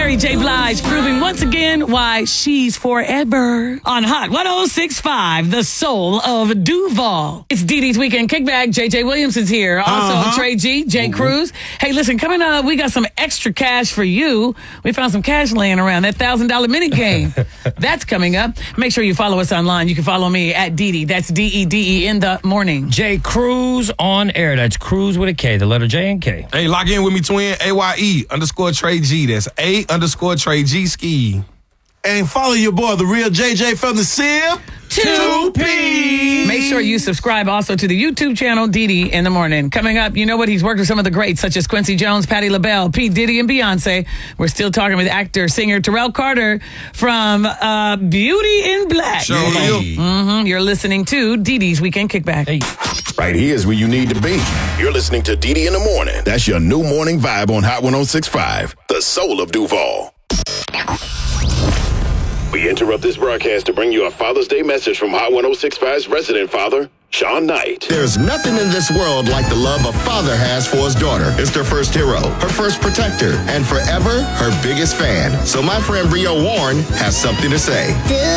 Mary J. Blige proving once again why she's forever. On Hot 106.5, the soul of Duval. It's Dee Dee's Weekend Kickback. JJ Williamson's here. Also, Trey G, Jay Cruz. Hey, listen, coming up, we got some extra cash for you. We found some cash laying around. That $1,000 mini game. That's coming up. Make sure you follow us online. You can follow me at Dee Dee. That's DEDE in the morning. Jay Cruz on air. That's Cruz with a K, the letter J and K. Hey, lock in with me, twin. AYE_Trey G. That's A_Trey G ski. And follow your boy, the real JJ from the SIP. 2P. Make sure you subscribe also to the YouTube channel, Dee Dee in the morning. Coming up, you know what? He's worked with some of the greats, such as Quincy Jones, Patti LaBelle, P. Diddy, and Beyonce. We're still talking with actor, singer Terrell Carter from Beauty in Black. You're listening to Dee Dee's Weekend Kickback. Hey. Right here's where you need to be. You're listening to Dee Dee in the morning. That's your new morning vibe on Hot 106.5, the soul of Duval. We interrupt this broadcast to bring you a Father's Day message from Hot 106.5's resident father, Sean Knight. There's nothing in this world like the love a father has for his daughter. It's their first hero, her first protector, and forever her biggest fan. So my friend Rio Warren has something to say.